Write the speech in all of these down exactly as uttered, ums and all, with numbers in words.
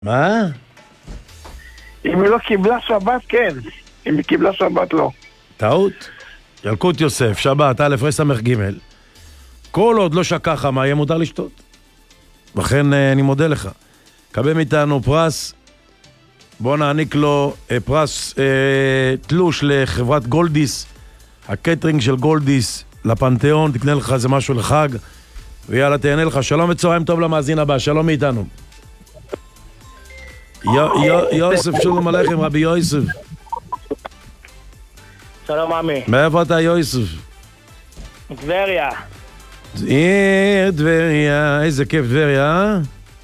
מה? אם היא לא קיבלה שבת, כן. אם היא קיבלה שבת, לא. טעות? ילקוט יוסף, שבת, א' ר' סמך ג' כל עוד לא שקח מה יהיה מותר לשתות. לכן אני מודה לך. קבל מאיתנו פרס, בוא נעניק לו אה, פרס אה, תלוש לחברת גולדיס, הקטרינג של גולדיס לפנתיאון, תקנה לך איזה משהו לחג, ויאללה תהנה לך. שלום וצהריים טוב למאזין הבא, שלום מאיתנו. יוסף, שלום עליכם רבי יוסף. שלום עמי. מאיפה אתה יוסף? טבריה. עיר טבריה, איזה כיף טבריה,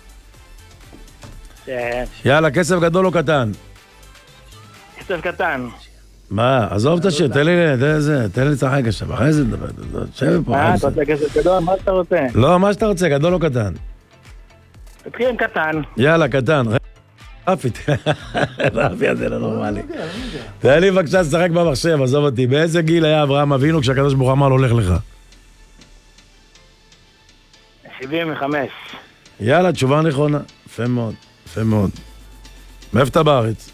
אה? יאללה, כסף גדול או קטן? כסף קטן. מה, עזוב את השיר, תן לי, תן לי לצחק עכשיו, אחרי זה נדבר, תשב פה. מה, אתה רוצה כסף גדול? מה אתה רוצה? לא, מה שאתה רוצה, גדול או קטן? תתחיל עם קטן. יאללה, קטן. רפי, רפי הזה לא נורמלי. תן לי בבקשה לשחק במחשב, עזוב אותי. באיזה גיל היה אברהם אבינו כשהקדוש ברוך הוא אמר לו הולך לך? שבעים וחמש. יאללה, תשובה נכונה. יפה מאוד, יפה מאוד. מאיפה אתה בארץ?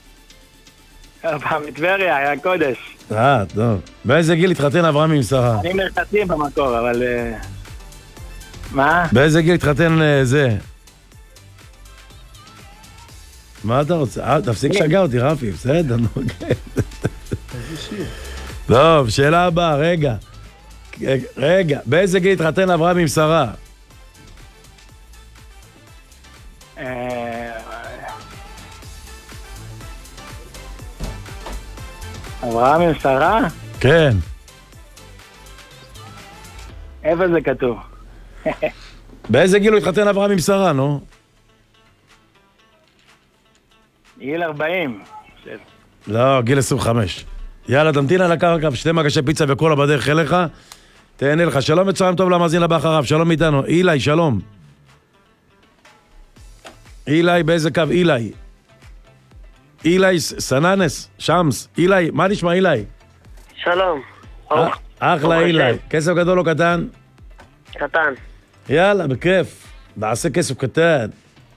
מטבריה, היה קודש. אה, טוב. באיזה גיל התחתן אברהם עם שרה? אני מרחצים במקור, אבל... מה? באיזה גיל התחתן זה? מה אתה רוצה? אה, תפסיק שגע אותי, רפי, בסדר, נו, כן. טוב, שאלה הבאה, רגע. רגע, באיזה גיל התחתן אברהם עם שרה? אברהם עם שרה? כן. איפה זה כתוב? באיזה גיל הוא התחתן אברהם עם שרה, נו? גיל ארבעים. לא, גיל עשרים וחמש. יאללה, תמתין על הקרקע, שתי מגשי פיצה וקולה בדרך אליך. תהנה לך. שלום וצהריים טוב למאזין הבא אחריו. שלום איתנו. אילי, שלום. אילי, באיזה קו? אילי. אילי, סננס, שמס. אילי, מה נשמע אילי? שלום. אחלה אילי. כסף גדול או קטן? קטן. יאללה, בכיף. נעשה כסף קטן.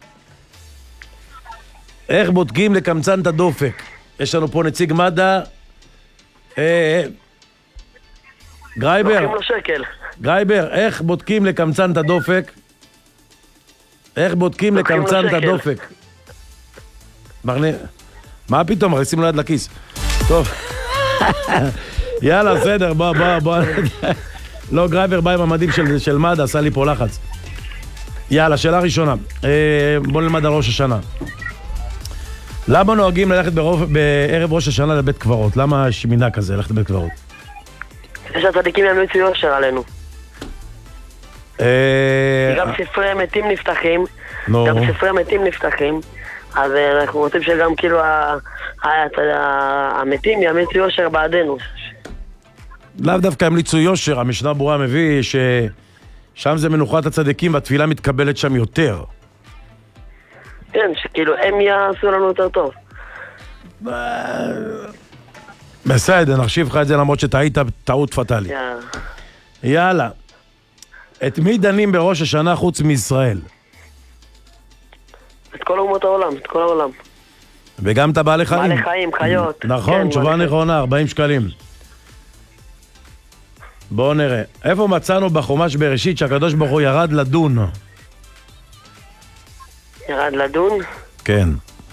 איך בודקים לקמצן את הדופק? יש לנו פה נציג מד"א. אה, גרייבר. לוקחים לו שקל. גרייבר, איך בודקים לקמצן את הדופק? איך בודקים לקמצן את הדופק? מרנה... מה פתאום? מכניסים לו יד לכיס. טוב. יאללה, בסדר, בוא, בוא, בוא. לא, גרייבר בא עם המדים של, של מד"א, עשה לי פה לחץ. יאללה, שאלה ראשונה. אה, בוא נלמד על ראש השנה. למה נוהגים ללכת ברוב, בערב ראש השנה לבית קברות? למה יש מינה כזה, ללכת לבית קברות? יש הצדיקים ימליצו יושר עלינו. גם ספרי המתים נפתחים, גם ספרי המתים נפתחים, אז אנחנו רוצים שגם כאילו המתים ימליצו יושר בעדנו. לאו דווקא ימליצו יושר, המשנה ברורה מביא ששם זה מנוחת הצדיקים והתפילה מתקבלת שם יותר. כן, שכאילו הם יעשו לנו יותר טוב. בסדר, נחשיב לך את זה למרות שטעית טעות פטאלית. יאללה. את מי דנים בראש השנה חוץ מישראל? את כל אומות העולם, את כל העולם. וגם את הבעלי חיים? בעלי חיים, חיות. נכון, תשובה נכונה, ארבעים שקלים. בואו נראה. איפה מצאנו בחומש בראשית שהקדוש ברוך הוא ירד לדון? ירד לדון? כן.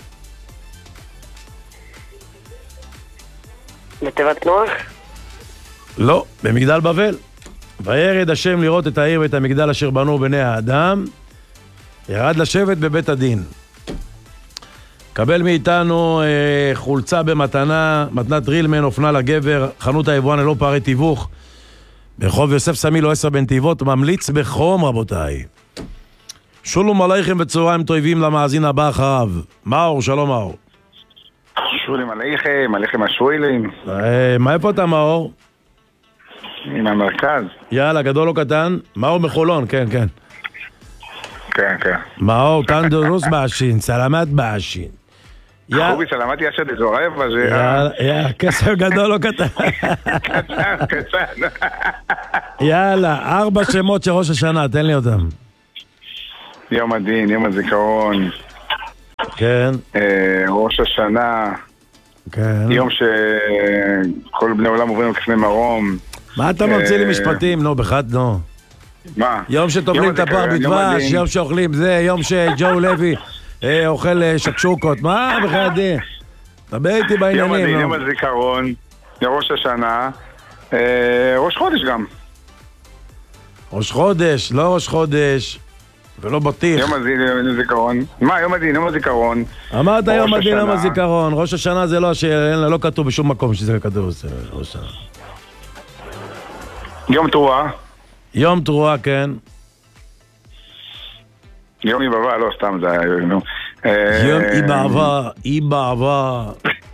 בתיבת נוח? לא, במגדל בבל. וירד השם לראות את העיר ואת המגדל אשר בנו בני האדם, ירד לשבת בבית הדין. קבל מאיתנו אה, חולצה במתנה, מתנת רילמן, אופנה לגבר, חנות היבואן ללא פערי תיווך, ברחוב יוסף סמילו עשר בנתיבות, ממליץ בחום רבותיי. שלום עליכם וצהריים טובים למאזין הבא אחריו. מאור, שלום מאור. שלום עליכם, עליכם השווילים. מה איפה אתה מאור? עם המרכז. יאללה, גדול או קטן? מאור מחולון, כן, כן. כן, כן. מאור, תנדורוס באשין, סלמת באשין. חובי, סלמת ישד אזור רבע, זה... יאללה, יאללה, כסף גדול או קטן? קטן, קטן. יאללה, ארבע שמות של ראש השנה, תן לי אותם. יום הדין, יום הזיכרון, כן. אה, ראש השנה, כן. יום שכל בני העולם עוברים לקפני מרום. מה אתה מוציא לי משפטים? נו, בחד, נו. מה? יום שטובלים את הפר בדבש, יום שאוכלים זה, יום שג'ו לוי אה, אוכל אה, שקשוקות, מה בחד דין? דבר איתי בעניינים. יום הדין, נו. יום הזיכרון, ראש השנה, אה, ראש חודש גם. ראש חודש, לא ראש חודש, ולא בטיח. יום הדין, יום הזיכרון. מה, יום הדין, יום הזיכרון. אמרת ראש יום הדין, השנה. יום הזיכרון. ראש השנה זה לא, ש- לא כתוב בשום מקום שזה כתוב. זה ראש השנה. יום תרועה. יום תרועה, כן. יום יבבה, לא, סתם זה היה יום. יום אי בעבר, אי בעבר.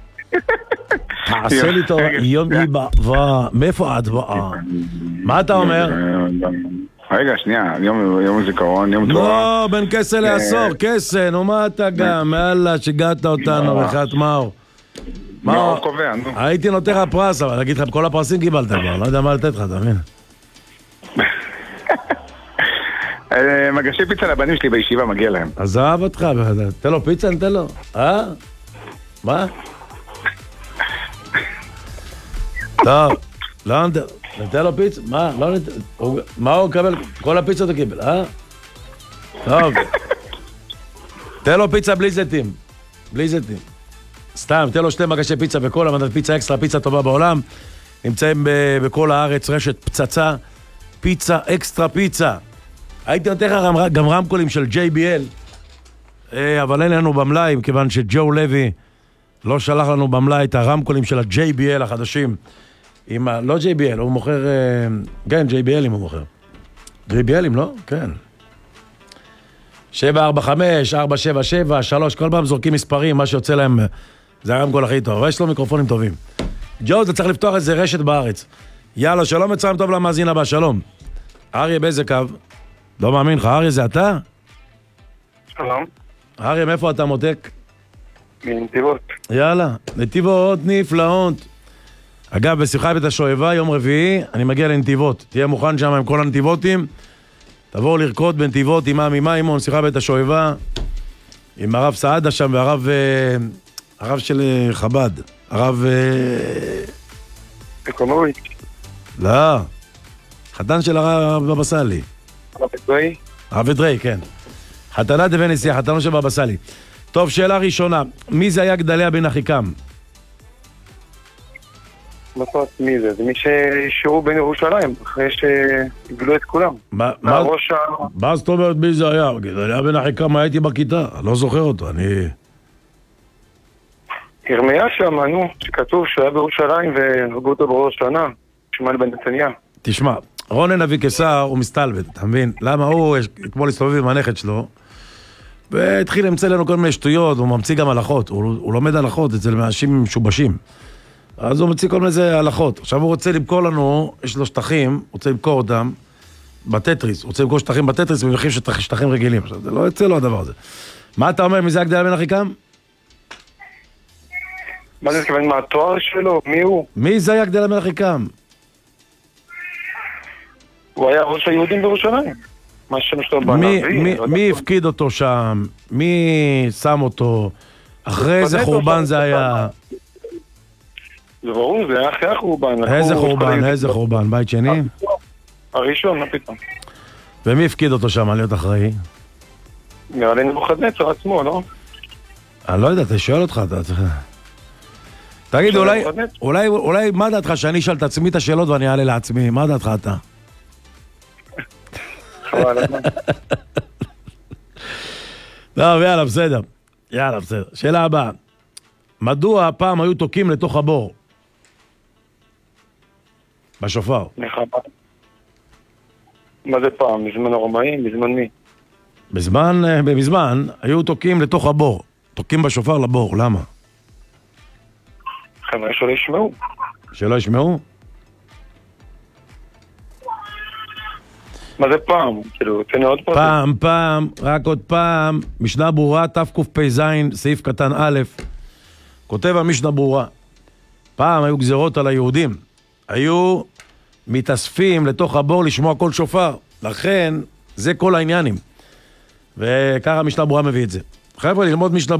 תעשה לי טוב, יום אי בעבר. מאיפה את באה? מה אתה אומר? רגע, שנייה, יום יום הזיכרון, יום תרועה. לא, בין כסה לעשור, כסה, נו מה אתה גם? יאללה, שיגעת אותנו, בחת מאור. מה הוא קובע, נו. הייתי נותן לך פרס, אבל להגיד לך, כל הפרסים קיבלת כבר, לא יודע מה לתת לך, אתה מבין? אה, מגשי פיצה לבנים שלי בישיבה, מגיע להם. עזב אותך, תן לו פיצה, נתן לו. אה? מה? טוב, לא נתן, נתן לו פיצה? מה? לא נתן, הוא- מה הוא מקבל? כל הפיצות הוא קיבל, אה? טוב. תן לו פיצה בלי זיתים. בלי זיתים. סתם, תן לו שתי מגשי פיצה בכל המדד פיצה אקסטרה, פיצה טובה בעולם. נמצאים ב- בכל הארץ, רשת פצצה, פיצה אקסטרה פיצה. הייתי נותן לך גם, גם רמקולים של ג'יי בי אל, אה, אבל אין לנו במלאי, מכיוון שג'ו לוי לא שלח לנו במלאי את הרמקולים של ה-ג'יי בי אל החדשים. עם ה... לא ג'יי בי אל, הוא מוכר... אה, כן, ג'יי בי אלים הוא מוכר. ג'יי בי אלים, לא? כן. שבע ארבע חמש, ארבע שבע שבע, שלוש, כל פעם זורקים מספרים, מה שיוצא להם, זה הרמקול הכי טוב, אבל יש לו מיקרופונים טובים. ג'ו, זה צריך לפתוח איזה רשת בארץ. יאללה, שלום מצרים טוב למאזין הבא, שלום. אריה, באיזה קו? לא מאמין לך, אריה זה אתה? שלום. אריה, מאיפה אתה מותק? מנתיבות. יאללה, נתיבות נפלאות. אגב, בשיחה בית השואבה, יום רביעי, אני מגיע לנתיבות. תהיה מוכן שם עם כל הנתיבותים. תבואו לרקוד בנתיבות עם עמי מימון, שיחה בית השואבה, עם הרב סעדה שם והרב אה, הרב של אה, חב"ד. הרב... אה, אקונומי. לא, חתן של הרב בבא סאלי. הרב אדרי. הרב אדרי, כן. חתנה דבן נשיאה, חתנו של בבא סאלי. טוב, שאלה ראשונה, מי זה היה גדליה בן אחיקם? בסוף מי זה? זה מי ששירו בין ירושלים, אחרי שגלו את כולם. מה, מה, הראש ה... מה זאת אומרת מי זה היה? גדליה בן אחיקם, הייתי בכיתה, לא זוכר אותו, אני... ירמיה שם, נו, שכתוב שהוא היה בירושלים והרגו אותו בראש השנה, שמעון בן נתניה. תשמע, רונן אבי קיסר הוא מסתלבט, אתה מבין? למה הוא אתמול הסתובב עם הנכד שלו והתחיל למצוא לנו כל מיני שטויות, הוא ממציא גם הלכות, הוא, הוא לומד הלכות אצל אנשים משובשים, אז הוא ממציא כל מיני הלכות. עכשיו הוא רוצה למכור לנו, יש לו שטחים, הוא רוצה למכור אותם בטטריס, הוא רוצה למכור שטחים בטטריס במחיר של שטחים רגילים. עכשיו זה לא יוצא לו הדבר הזה. מה אתה אומר, מי זה הגדליה בן אחיקם? מה זה מתכוון, מה התואר שלו? מי הוא? מי זה היה גדליה בן אחיקם? הוא היה ראש היהודים בירושלים. מה השם שלו מי, בנביא? מי, מי הפקיד אותו שם? מי שם אותו? אחרי איזה חורבן זה היה? זה ברור, זה היה אחרי החורבן. איזה חורבן? איזה חורבן? בית שני? הראשון, מה פתאום? ומי הפקיד אותו שם להיות אחראי? נראה לי נבוכדנצר עצמו, לא? אני לא יודע, אתה שואל אותך, אתה צריך... תגיד, אולי, אולי, אולי, מה דעתך שאני אשאל את עצמי את השאלות ואני אעלה לעצמי? מה דעתך אתה? חבל, הזמן. טוב, יאללה, בסדר. יאללה, בסדר. שאלה הבאה. מדוע הפעם היו תוקים לתוך הבור? בשופר. נחמה. מה זה פעם? בזמן הרומאים? בזמן מי? בזמן, אה, בזמן, היו תוקים לתוך הבור. תוקים בשופר לבור, למה? חבר'ה שלא ישמעו. שלא ישמעו? מה זה פעם? כאילו, תן עוד פעם. פעם, פעם, רק עוד פעם, משנה ברורה, תקפ"ז, סעיף קטן א', כותב המשנה ברורה, פעם היו גזירות על היהודים, היו מתאספים לתוך הבור לשמוע כל שופר, לכן זה כל העניינים, וככה המשנה ברורה מביא את זה. חבר'ה, ללמוד משנה